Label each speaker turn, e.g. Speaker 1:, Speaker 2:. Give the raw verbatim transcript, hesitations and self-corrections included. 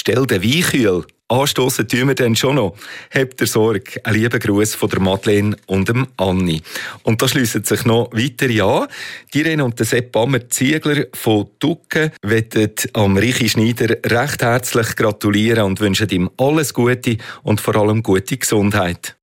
Speaker 1: stell den Wein kühl. Anstossen tun wir dann schon noch. Habt ihr Sorge. Ein lieber Gruß von der Madeleine und dem Anni. Und da schliessen sich noch weitere an. Die Irene und der Sepp Bammer-Ziegler von Tucken wollen am Richi Schneider recht herzlich gratulieren und wünschen ihm alles Gute und vor allem gute Gesundheit.